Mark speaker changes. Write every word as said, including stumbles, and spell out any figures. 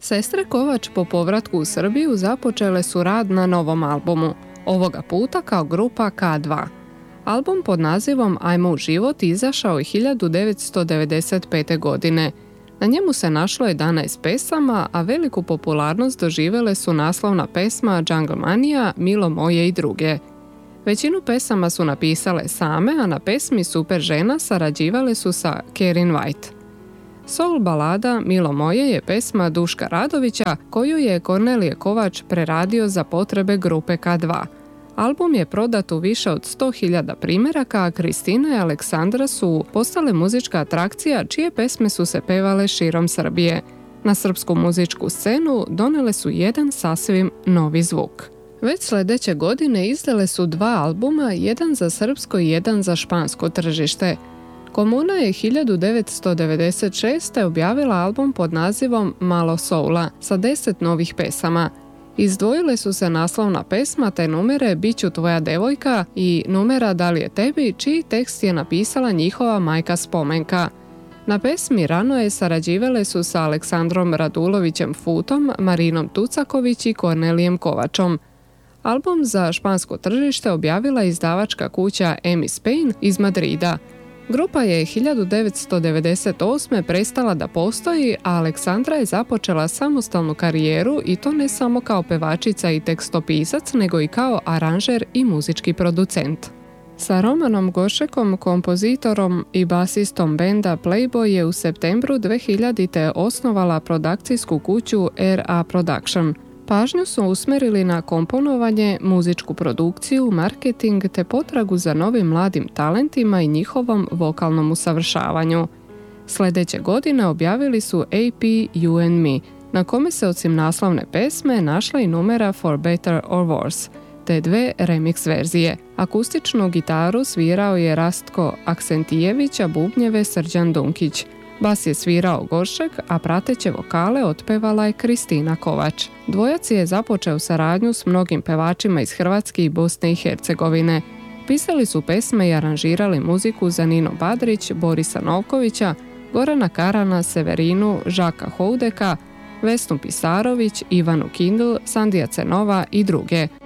Speaker 1: Sestre Kovač po povratku u Srbiju započele su rad na novom albumu, ovoga puta kao grupa K dva. Album pod nazivom Ajmo u život izašao je hiljadu devetsto devedeset pete. godine. Na njemu se našlo jedanaest pesama, a veliku popularnost doživjele su naslovna pesma Jungle Mania, Milo moje i druge. Većinu pesama su napisale same, a na pesmi Super žena sarađivale su sa Kerin White. Soul balada Milo moje je pesma Duška Radovića koju je Kornelije Kovač preradio za potrebe grupe K dva. Album je prodat u više od sto hiljada primjeraka, a Kristina i Aleksandra su postale muzička atrakcija čije pesme su se pevale širom Srbije. Na srpsku muzičku scenu donele su jedan sasvim novi zvuk. Već sljedeće godine izdale su dva albuma, jedan za srpsko i jedan za špansko tržište. Komuna je hiljadu devetsto devedeset šeste. objavila album pod nazivom Malo soula sa deset novih pesama. Izdvojile su se naslovna pesma te numere Biću tvoja devojka i numera Da li je tebi, čiji tekst je napisala njihova majka Spomenka. Na pesmi Rano je sarađivale su sa Aleksandrom Radulovićem Futom, Marinom Tucaković i Kornelijem Kovačom. Album za špansko tržište objavila izdavačka kuća Emi Spain iz Madrida. Grupa je hiljadu devetsto devedeset osme. prestala da postoji, a Aleksandra je započela samostalnu karijeru i to ne samo kao pevačica i tekstopisac, nego i kao aranžer i muzički producent. Sa Romanom Gošekom, kompozitorom i basistom benda Playboy je u septembru dve hiljadite. osnovala produkcijsku kuću R A Production. Pažnju su usmerili na komponovanje, muzičku produkciju, marketing te potragu za novim mladim talentima i njihovom vokalnom usavršavanju. Sljedeće godine objavili su A P You and Me, na kome se osim naslovne pesme našla i numera For Better or Worse, te dve remix verzije. Akustičnu gitaru svirao je Rastko Aksentijević, a bubnjeve Srđan Dunkić. Bas je svirao Gošek, a prateće vokale otpevala je Kristina Kovač. Dvojac je započeo saradnju s mnogim pevačima iz Hrvatske i Bosne i Hercegovine. Pisali su pesme i aranžirali muziku za Nino Badrić, Borisa Novkovića, Gorana Karana, Severinu, Žaka Houdeka, Vesnu Pisarović, Ivanu Kindl, Sandija Cenova i druge.